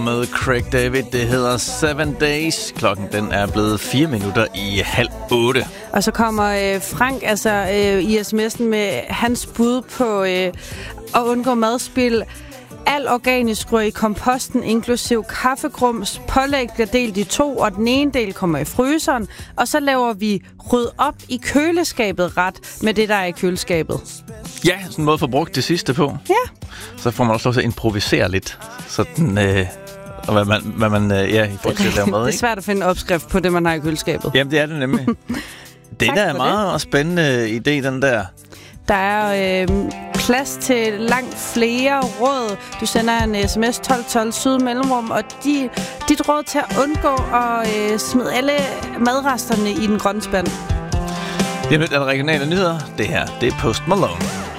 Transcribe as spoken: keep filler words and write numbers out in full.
Med Craig David, det hedder Seven Days. Klokken den er blevet fire minutter i halv otte. Og så kommer øh, Frank altså øh, i sms'en med hans bud på øh, at undgå madspild. Al organisk røg i komposten, inklusiv kaffegrums. Pålæg bliver delt i to, og den ene del kommer i fryseren. Og så laver vi ryd op i køleskabet ret med det, der er i køleskabet. Ja, sådan en måde at få brugt det sidste på. Ja. Så får man også lov til at improvisere lidt. Sådan, øh, og hvad man, hvad man øh, ja, i forhold til at lave mad, ikke? Det er svært at finde en opskrift på det, man har i køleskabet. Jamen, det er det nemlig. Det der er meget det. Spændende idé, den der. Der er øh, plads til langt flere råd. Du sender en sms tolv tolv syd mellemrum, og de, dit råd til at undgå at øh, smide alle madresterne i den grønne spand. Det er nyt af regionale nyheder. Det her, det er Post Malone.